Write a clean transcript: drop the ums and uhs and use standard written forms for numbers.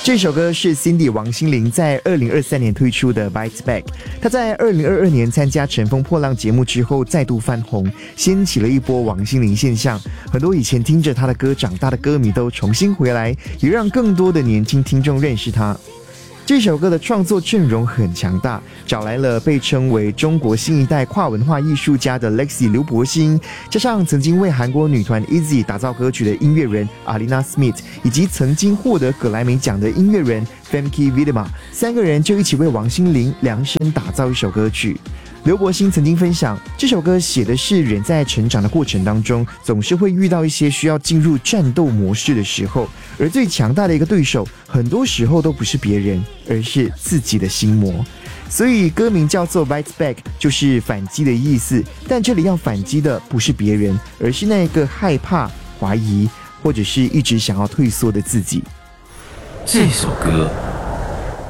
这首歌是 Cindy 王心凌在2023年推出的 Bites Back。 她在2022年参加乘风破浪节目之后再度翻红，掀起了一波王心凌现象。很多以前听着她的歌长大的歌迷都重新回来，也让更多的年轻听众认识她。这首歌的创作阵容很强大，找来了被称为中国新一代跨文化艺术家的 Lexi 刘柏辛，加上曾经为韩国女团 ITZY 打造歌曲的音乐人 Alina Smith， 以及曾经获得葛莱美奖的音乐人 Femke Wiedema， 三个人就一起为王心凌量身打造一首歌曲。刘柏辛曾经分享，这首歌写的是人在成长的过程当中，总是会遇到一些需要进入战斗模式的时候，而最强大的一个对手，很多时候都不是别人，而是自己的心魔。所以歌名叫做 Bites Back， 就是反击的意思。但这里要反击的不是别人，而是那个害怕、怀疑，或者是一直想要退缩的自己。 这首歌